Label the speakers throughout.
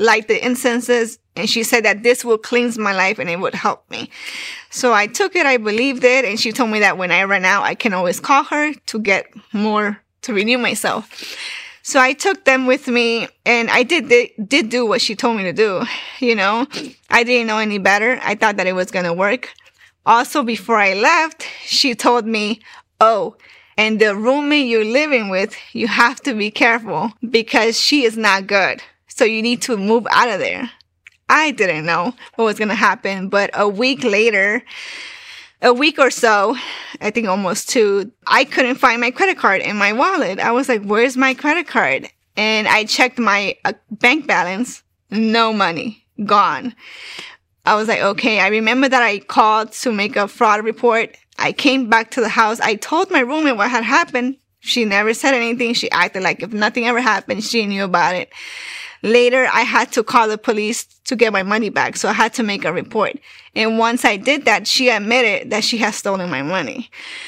Speaker 1: light the incenses. And she said that this will cleanse my life and it would help me. So I took it. I believed it. And she told me that when I run out, I can always call her to get more, to renew myself. So I took them with me, and I did do what she told me to do. You know, I didn't know any better. I thought that it was going to work. Also, before I left, she told me, oh, and the roommate you're living with, you have to be careful because she is not good. So you need to move out of there. I didn't know what was going to happen, but a week or so, I think almost 2, I couldn't find my credit card in my wallet. I was like, where's my credit card? And I checked my bank balance. No money. Gone. I was like, okay. I remember that I called to make a fraud report. I came back to the house. I told my roommate what had happened. She never said anything. She acted like if nothing ever happened, she knew about it. Later, I had to call the police to get my money back, so I had to make a report. And once I did that, she admitted that she had stolen my money.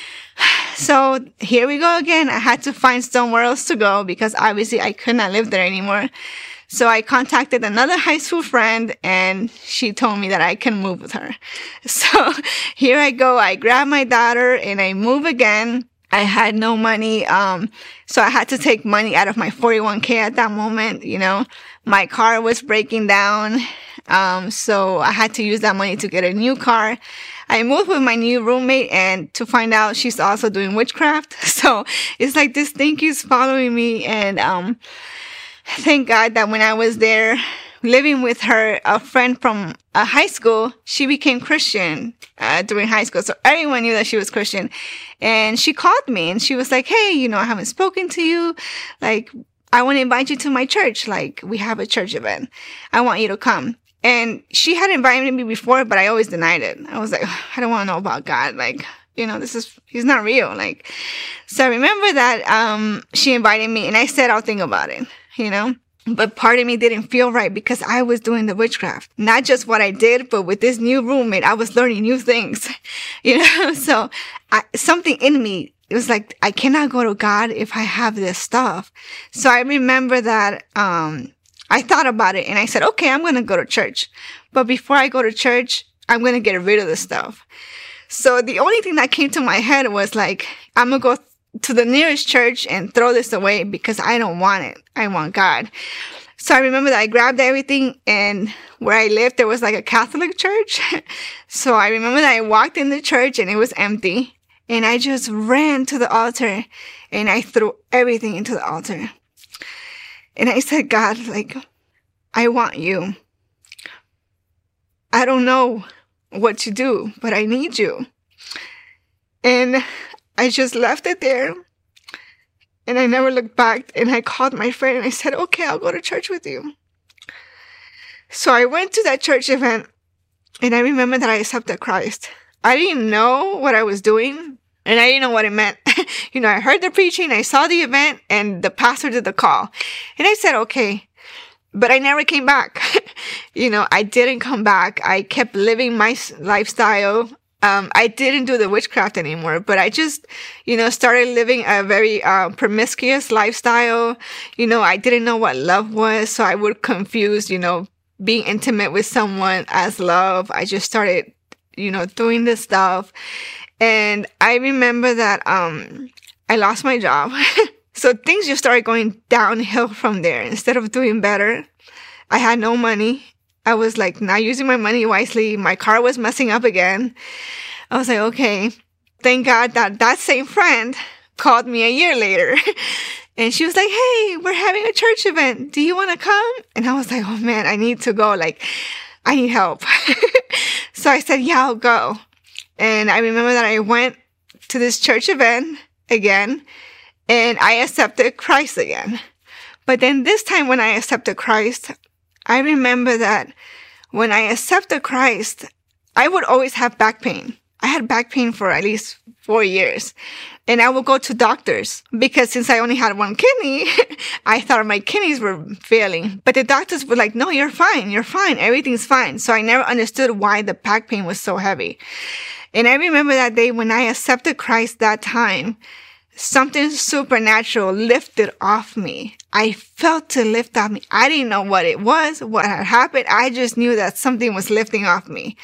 Speaker 1: So here we go again. I had to find somewhere else to go because obviously I could not live there anymore. So I contacted another high school friend, and she told me that I can move with her. So here I go. I grab my daughter and I move again. I had no money. So I had to take money out of my 401k at that moment. You know, my car was breaking down. So I had to use that money to get a new car. I moved with my new roommate, and to find out she's also doing witchcraft. So it's like this thing keeps following me. And, thank God that when I was there living with her, a friend from high school, she became Christian during high school. So everyone knew that she was Christian. And she called me and she was like, hey, you know, I haven't spoken to you. Like, I want to invite you to my church. Like, we have a church event. I want you to come. And she had invited me before, but I always denied it. I was like, I don't want to know about God. Like, you know, he's not real. Like, so I remember that she invited me, and I said, I'll think about it, you know. But part of me didn't feel right because I was doing the witchcraft. Not just what I did, but with this new roommate, I was learning new things, you know. So something in me, it was like, I cannot go to God if I have this stuff. So I remember that I thought about it, and I said, okay, I'm going to go to church. But before I go to church, I'm going to get rid of this stuff. So the only thing that came to my head was like, I'm going to go to the nearest church and throw this away because I don't want it. I want God. So I remember that I grabbed everything, and where I lived, there was like a Catholic church. So I remember that I walked in the church and it was empty, and I just ran to the altar and I threw everything into the altar. And I said, God, like, I want you. I don't know what to do, but I need you. And I just left it there, and I never looked back. And I called my friend and I said, okay, I'll go to church with you. So I went to that church event, and I remember that I accepted Christ. I didn't know what I was doing, and I didn't know what it meant. You know, I heard the preaching, I saw the event, and the pastor did the call. And I said, okay. But I never came back. You know, I didn't come back. I kept living my lifestyle. I didn't do the witchcraft anymore, but I just, you know, started living a very promiscuous lifestyle. You know, I didn't know what love was, so I would confuse, you know, being intimate with someone as love. I just started, you know, doing this stuff. And I remember that I lost my job. So things just started going downhill from there. Instead of doing better, I had no money. I was like not using my money wisely. My car was messing up again. I was like, okay, thank God that that same friend called me a year later. And she was like, hey, we're having a church event. Do you want to come? And I was like, oh man, I need to go. Like, I need help. So I said, yeah, I'll go. And I remember that I went to this church event again, and I accepted Christ again. But then this time when I accepted Christ, I remember that when I accepted Christ, I would always have back pain. I had back pain for at least 4 years. And I would go to doctors because since I only had one kidney, I thought my kidneys were failing. But the doctors were like, no, you're fine. You're fine. Everything's fine. So I never understood why the back pain was so heavy. And I remember that day when I accepted Christ that time, something supernatural lifted off me. I felt it lift off me. I didn't know what it was, what had happened. I just knew that something was lifting off me.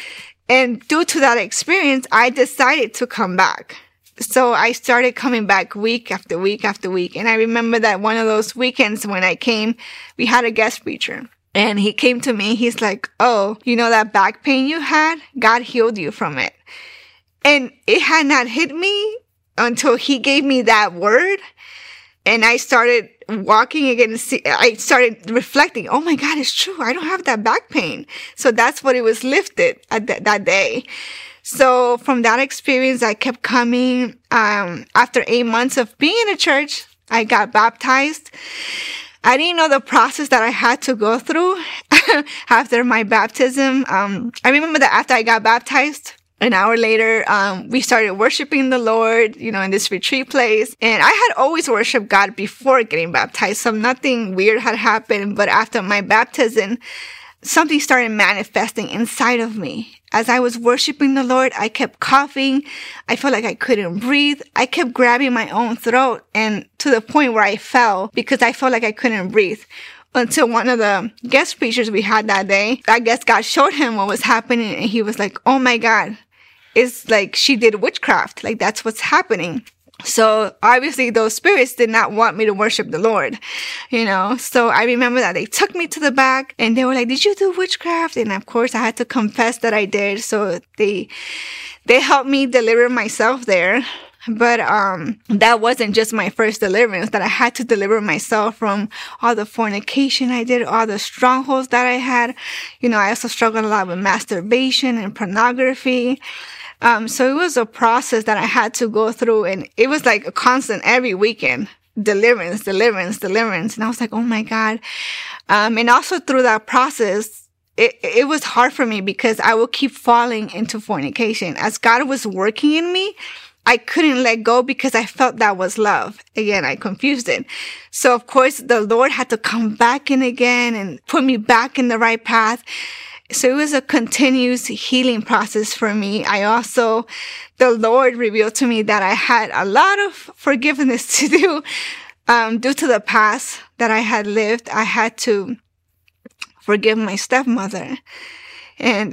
Speaker 1: And due to that experience, I decided to come back. So I started coming back week after week after week. And I remember that one of those weekends when I came, we had a guest preacher. And he came to me. He's like, oh, you know that back pain you had? God healed you from it. And it had not hit me until he gave me that word. And I started walking again. I started reflecting, oh my God, it's true. I don't have that back pain. So that's what it was lifted at that day. So from that experience, I kept coming. After 8 months of being in a church, I got baptized. I didn't know the process that I had to go through after my baptism. I remember that after I got baptized, an hour later, we started worshiping the Lord, in this retreat place. And I had always worshiped God before getting baptized. So nothing weird had happened. But after my baptism, something started manifesting inside of me. As I was worshiping the Lord, I kept coughing. I felt like I couldn't breathe. I kept grabbing my own throat, and to the point where I fell because I felt like I couldn't breathe. Until one of the guest preachers we had that day, I guess God showed him what was happening, and he was like, oh my God, it's like she did witchcraft. Like that's what's happening. So obviously those spirits did not want me to worship the Lord, So I remember that they took me to the back and they were like, did you do witchcraft? And of course I had to confess that I did. So they helped me deliver myself there. But that wasn't just my first deliverance, that I had to deliver myself from all the fornication I did, all the strongholds that I had. I also struggled a lot with masturbation and pornography. So it was a process that I had to go through, and it was like a constant every weekend, deliverance. And I was like, oh my God. And also through that process, it was hard for me because I would keep falling into fornication. As God was working in me, I couldn't let go because I felt that was love. Again, I confused it. So of course, the Lord had to come back in again and put me back in the right path. So it was a continuous healing process for me. The Lord revealed to me that I had a lot of forgiveness to do, due to the past that I had lived. I had to forgive my stepmother. And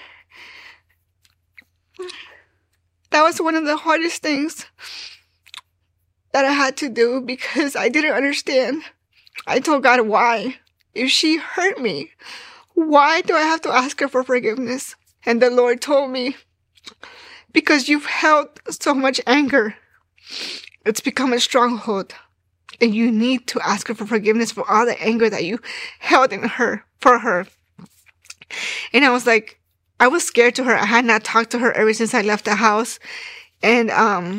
Speaker 1: that was one of the hardest things that I had to do because I didn't understand. I told God, why? If she hurt me, why do I have to ask her for forgiveness? And the Lord told me, because you've held so much anger, it's become a stronghold. And you need to ask her for forgiveness for all the anger that you held for her. And I was like, I was scared to her. I had not talked to her ever since I left the house. And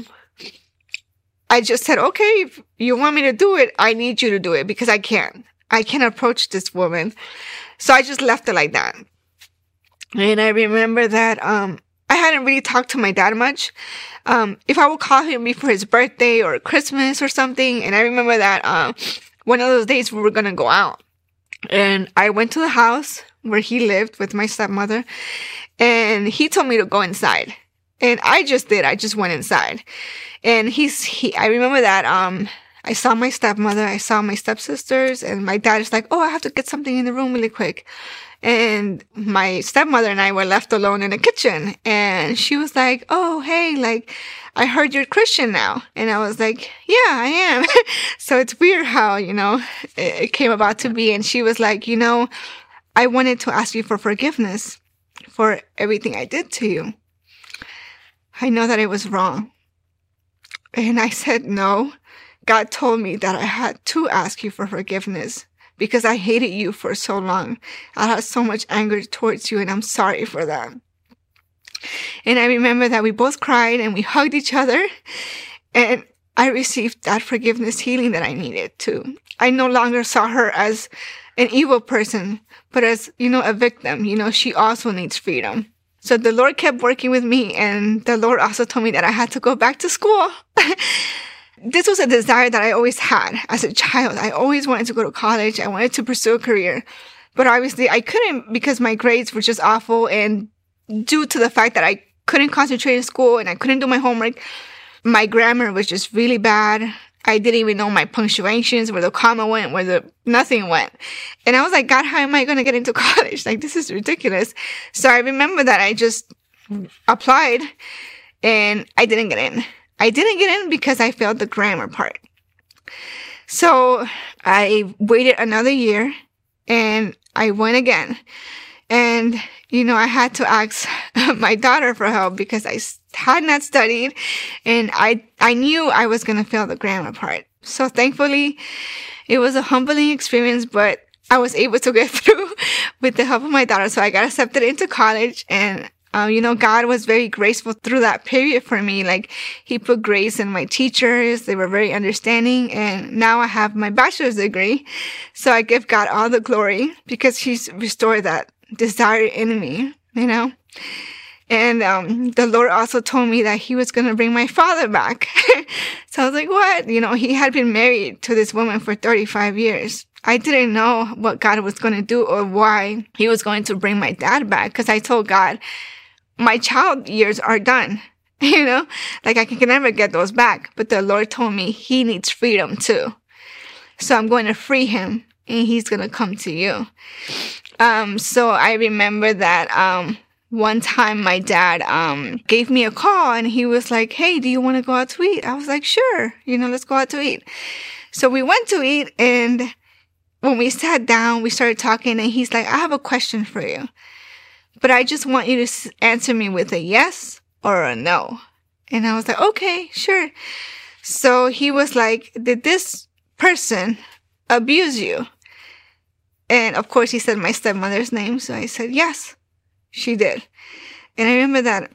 Speaker 1: I just said, okay, if you want me to do it, I need you to do it because I can't approach this woman. So I just left it like that. And I remember that I hadn't really talked to my dad much. If I would call him before his birthday or Christmas or something. And I remember that one of those days we were going to go out. And I went to the house where he lived with my stepmother. And he told me to go inside. And I just did. I just went inside. And I remember that I saw my stepmother, I saw my stepsisters, and my dad is like, oh, I have to get something in the room really quick. And my stepmother and I were left alone in the kitchen. And she was like, oh, hey, like, I heard you're Christian now. And I was like, yeah, I am. So it's weird how, it came about to be. And she was like, I wanted to ask you for forgiveness for everything I did to you. I know that it was wrong. And I said, no. God told me that I had to ask you for forgiveness because I hated you for so long. I had so much anger towards you, and I'm sorry for that. And I remember that we both cried and we hugged each other, and I received that forgiveness healing that I needed too. I no longer saw her as an evil person, but as, a victim. She also needs freedom. So the Lord kept working with me, and the Lord also told me that I had to go back to school. This was a desire that I always had as a child. I always wanted to go to college. I wanted to pursue a career. But obviously I couldn't because my grades were just awful. And due to the fact that I couldn't concentrate in school and I couldn't do my homework, my grammar was just really bad. I didn't even know my punctuations, where the comma went, nothing went. And I was like, God, how am I going to get into college? Like, this is ridiculous. So I remember that I just applied and I didn't get in. I didn't get in because I failed the grammar part. So I waited another year and I went again. And, I had to ask my daughter for help because I had not studied and I knew I was going to fail the grammar part. So thankfully, it was a humbling experience, but I was able to get through with the help of my daughter. So I got accepted into college and God was very graceful through that period for me. Like, he put grace in my teachers. They were very understanding. And now I have my bachelor's degree. So I give God all the glory because he's restored that desire in me, And the Lord also told me that he was going to bring my father back. So I was like, what? He had been married to this woman for 35 years. I didn't know what God was going to do or why he was going to bring my dad back. Because I told God, my child years are done, like I can never get those back. But the Lord told me he needs freedom too. So I'm going to free him and he's going to come to you. So I remember that, one time my dad, gave me a call and he was like, hey, do you want to go out to eat? I was like, sure. Let's go out to eat. So we went to eat, and when we sat down, we started talking, and he's like, I have a question for you, but I just want you to answer me with a yes or a no. And I was like, okay, sure. So he was like, did this person abuse you? And of course he said my stepmother's name. So I said, yes, she did. And I remember that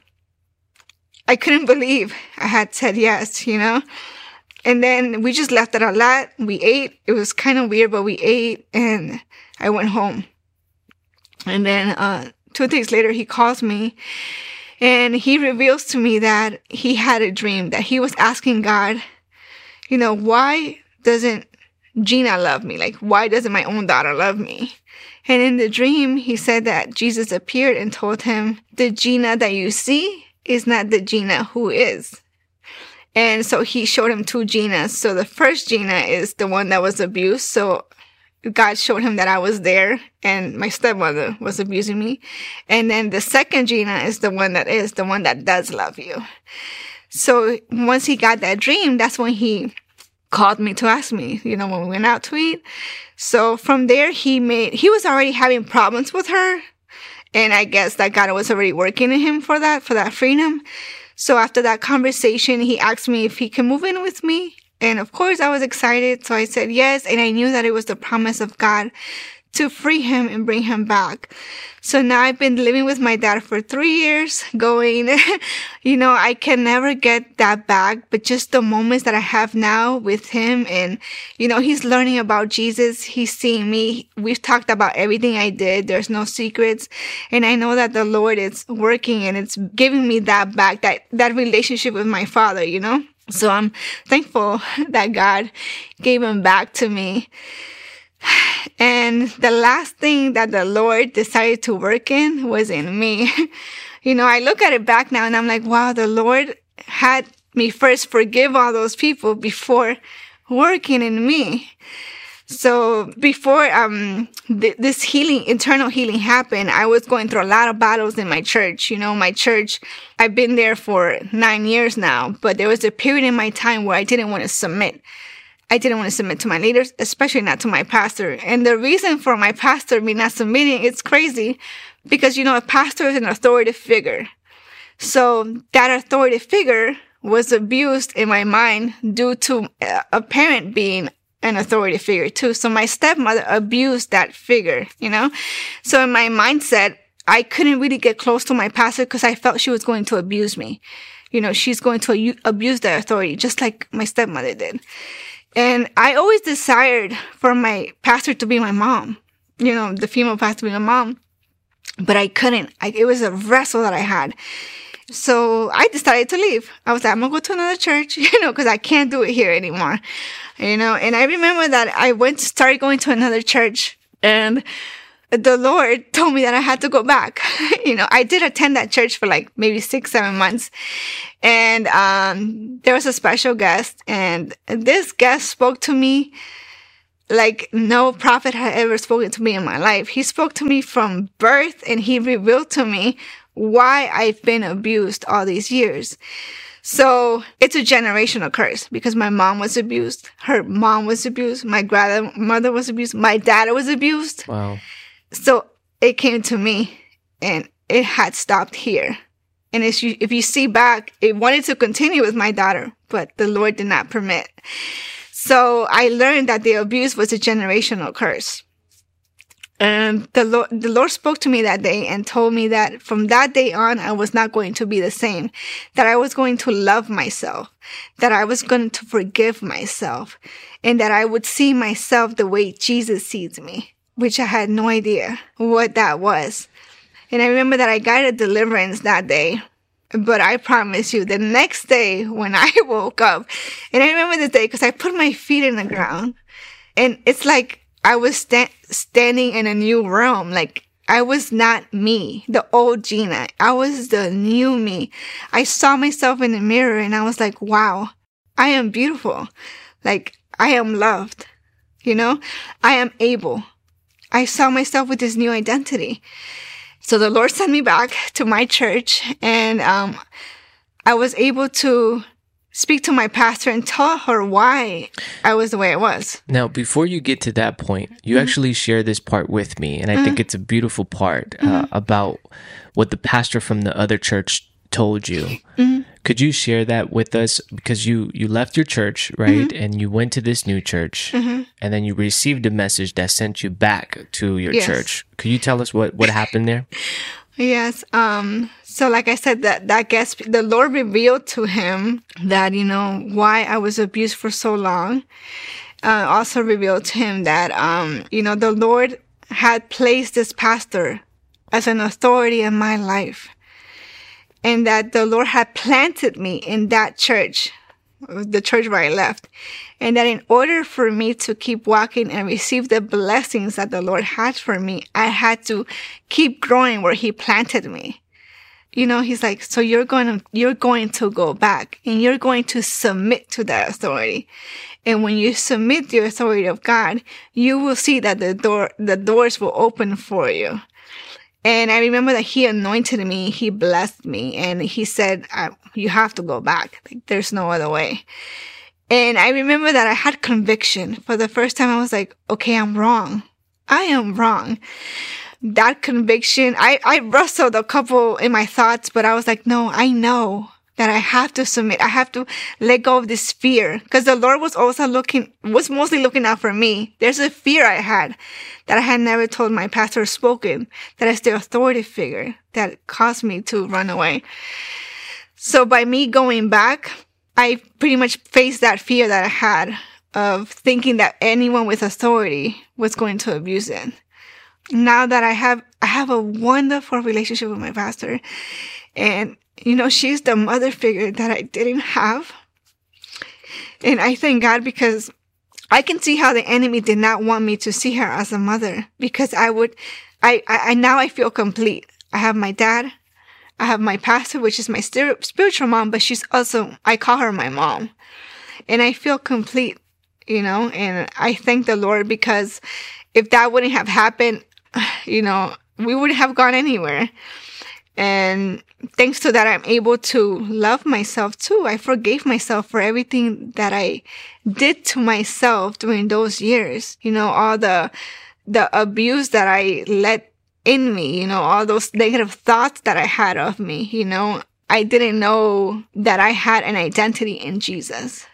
Speaker 1: I couldn't believe I had said yes, And then we just left it at that. We ate. It was kind of weird, but we ate and I went home. And then 2 days later, he calls me and he reveals to me that he had a dream, that he was asking God, why doesn't Gina love me? Like, why doesn't my own daughter love me? And in the dream, he said that Jesus appeared and told him, the Gina that you see is not the Gina who is. And so he showed him 2 Ginas. So the first Gina is the one that was abused. So God showed him that I was there and my stepmother was abusing me. And then the second Gina is the one that does love you. So once he got that dream, that's when he called me to ask me, when we went out to eat. So from there, he was already having problems with her. And I guess that God was already working in him for that freedom. So after that conversation, he asked me if he can move in with me. And of course, I was excited. So I said yes. And I knew that it was the promise of God to free him and bring him back. So now I've been living with my dad for 3 years going, I can never get that back, but just the moments that I have now with him and, he's learning about Jesus. He's seeing me. We've talked about everything I did. There's no secrets. And I know that the Lord is working and it's giving me that back, that relationship with my father, So I'm thankful that God gave him back to me. And the last thing that the Lord decided to work in was in me. I look at it back now and I'm like, wow, the Lord had me first forgive all those people before working in me. So before this internal healing happened, I was going through a lot of battles in my church. My church, I've been there for 9 years now, but there was a period in my time where I didn't want to submit. I didn't want to submit to my leaders, especially not to my pastor. And the reason for my pastor me not submitting, it's crazy because, a pastor is an authoritative figure. So that authoritative figure was abused in my mind due to a parent being an authority figure too. So my stepmother abused that figure, So in my mindset, I couldn't really get close to my pastor because I felt she was going to abuse me. She's going to abuse the authority just like my stepmother did. And I always desired for my pastor to be my mom, the female pastor to be my mom, but I couldn't. It was a wrestle that I had. So I decided to leave. I was like, I'm going to go to another church, because I can't do it here anymore, and I remember that I started going to another church and the Lord told me that I had to go back. I did attend that church for like maybe 6-7 months. And there was a special guest, and this guest spoke to me like no prophet had ever spoken to me in my life. He spoke to me from birth, and he revealed to me why I've been abused all these years. So it's a generational curse because my mom was abused. Her mom was abused. My grandmother was abused. My dad was abused.
Speaker 2: Wow.
Speaker 1: So it came to me, and it had stopped here. And if you see back, it wanted to continue with my daughter, but the Lord did not permit. So I learned that the abuse was a generational curse. And the Lord spoke to me that day and told me that from that day on, I was not going to be the same, that I was going to love myself, that I was going to forgive myself, and that I would see myself the way Jesus sees me, which I had no idea what that was. And I remember that I got a deliverance that day. But I promise you, the next day when I woke up, and I remember the day because I put my feet in the ground, and it's like I was standing in a new realm. Like I was not me, the old Gina. I was the new me. I saw myself in the mirror, and I was like, wow, I am beautiful. Like I am loved. I am able. I saw myself with this new identity. So the Lord sent me back to my church, and I was able to speak to my pastor and tell her why I was the way I was.
Speaker 2: Now, before you get to that point, you actually share this part with me, and I think it's a beautiful part about what the pastor from the other church told you. Could you share that with us? Because you left your church, right? And you went to this new church, and then you received a message that sent you back to your church. Could you tell us what happened there?
Speaker 1: Yes. So like I said, that guest, the Lord revealed to him that, why I was abused for so long. Also revealed to him that, the Lord had placed this pastor as an authority in my life. And that the Lord had planted me in that church, the church where I left. And that in order for me to keep walking and receive the blessings that the Lord had for me, I had to keep growing where He planted me. He's like, so you're going to go back and you're going to submit to that authority. And when you submit to the authority of God, you will see that the doors will open for you. And I remember that He anointed me, He blessed me, and He said, you have to go back. Like, there's no other way. And I remember that I had conviction. For the first time, I was like, okay, I'm wrong. I am wrong. That conviction, I wrestled a couple in my thoughts, but I was like, no, I know that I have to submit. I have to let go of this fear, because the Lord was mostly looking out for me. There's a fear I had that I had never told my pastor or spoken, that is the authority figure that caused me to run away. So by me going back, I pretty much faced that fear that I had of thinking that anyone with authority was going to abuse it. Now that I have a wonderful relationship with my pastor, and she's the mother figure that I didn't have. And I thank God, because I can see how the enemy did not want me to see her as a mother, because now I feel complete. I have my dad. I have my pastor, which is my spiritual mom, but she's also, I call her my mom. And I feel complete, and I thank the Lord, because if that wouldn't have happened, we wouldn't have gone anywhere. And thanks to that, I'm able to love myself too. I forgave myself for everything that I did to myself during those years. All the abuse that I let in me, all those negative thoughts that I had of me, I didn't know that I had an identity in Jesus,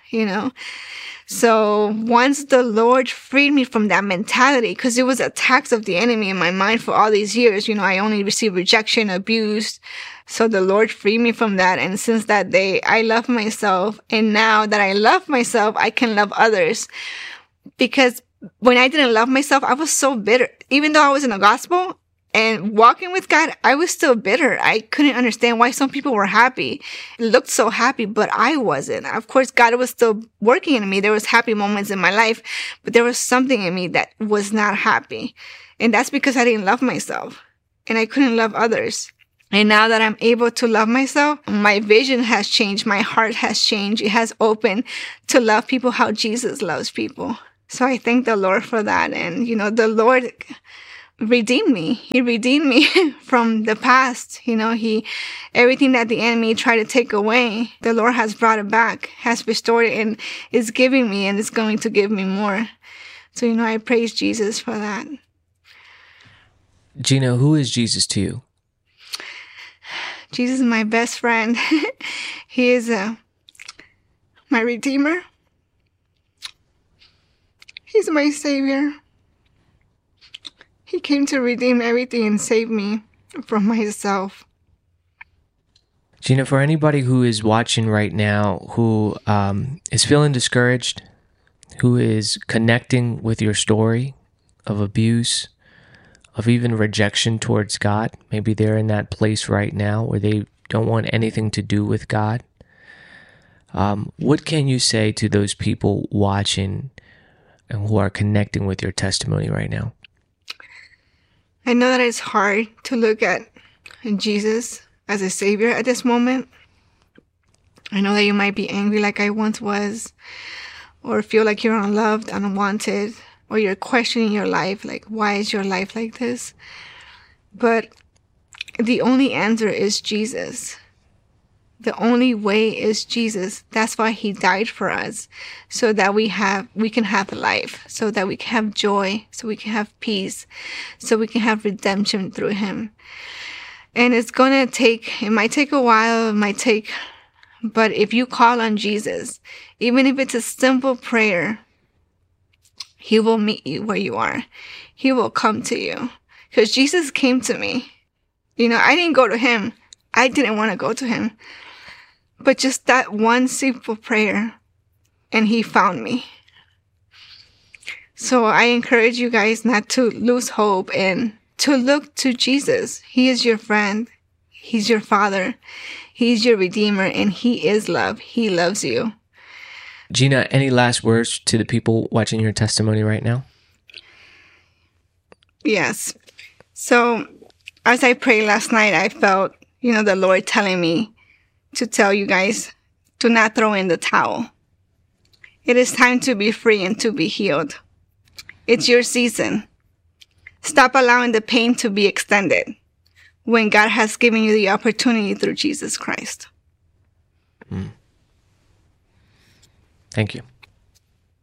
Speaker 1: So once the Lord freed me from that mentality, because it was attacks of the enemy in my mind for all these years, I only received rejection, abuse. So the Lord freed me from that. And since that day, I love myself. And now that I love myself, I can love others. Because when I didn't love myself, I was so bitter. Even though I was in the gospel and walking with God, I was still bitter. I couldn't understand why some people were happy. It looked so happy, but I wasn't. Of course, God was still working in me. There was happy moments in my life, but there was something in me that was not happy. And that's because I didn't love myself and I couldn't love others. And now that I'm able to love myself, my vision has changed. My heart has changed. It has opened to love people how Jesus loves people. So I thank the Lord for that. And, the Lord redeemed me. He redeemed me from the past. Everything that the enemy tried to take away, the Lord has brought it back, has restored it, and is giving me, and is going to give me more. So, I praise Jesus for that.
Speaker 2: Gina, who is Jesus to you?
Speaker 1: Jesus is my best friend. He is my Redeemer. He's my Savior. He came to redeem everything and save me from myself.
Speaker 2: Gina, for anybody who is watching right now, who is feeling discouraged, who is connecting with your story of abuse, of even rejection towards God. Maybe they're in that place right now where they don't want anything to do with God. What can you say to those people watching and who are connecting with your testimony right now?
Speaker 1: I know that it's hard to look at Jesus as a Savior at this moment. I know that you might be angry like I once was, or feel like you're unloved, unwanted, or you're questioning your life, like, why is your life like this? But the only answer is Jesus. The only way is Jesus. That's why he died for us, so that we can have life, so that we can have joy, so we can have peace, so we can have redemption through him. And it might take a while, but if you call on Jesus, even if it's a simple prayer, he will meet you where you are. He will come to you. Because Jesus came to me. I didn't go to him. I didn't want to go to him. But just that one simple prayer, and he found me. So I encourage you guys not to lose hope and to look to Jesus. He is your friend. He's your Father. He's your Redeemer, and he is love. He loves you.
Speaker 2: Gina, any last words to the people watching your testimony right now?
Speaker 1: Yes. So as I prayed last night, I felt, the Lord telling me to tell you guys to not throw in the towel. It is time to be free and to be healed. It's your season. Stop allowing the pain to be extended when God has given you the opportunity through Jesus Christ.
Speaker 2: Thank you.